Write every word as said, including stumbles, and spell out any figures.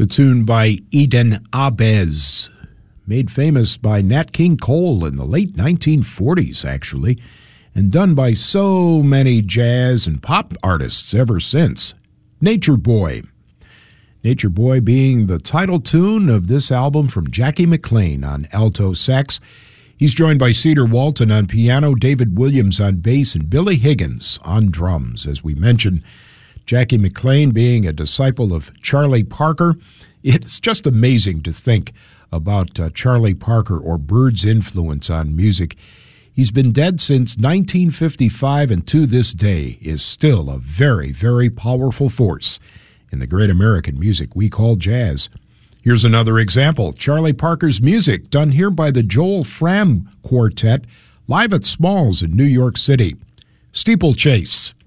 The tune by Eden Ahbez, made famous by Nat King Cole in the late nineteen forties, actually, and done by so many jazz and pop artists ever since. Nature Boy. Nature Boy being the title tune of this album from Jackie McLean on alto sax. He's joined by Cedar Walton on piano, David Williams on bass, and Billy Higgins on drums. As we mentioned, Jackie McLean being a disciple of Charlie Parker. It's just amazing to think about uh, Charlie Parker or Bird's influence on music. He's been dead since nineteen fifty-five and to this day is still a very, very powerful force in the great American music we call jazz. Here's another example. Charlie Parker's music done here by the Joel Fram Quartet live at Smalls in New York City. Steeplechase.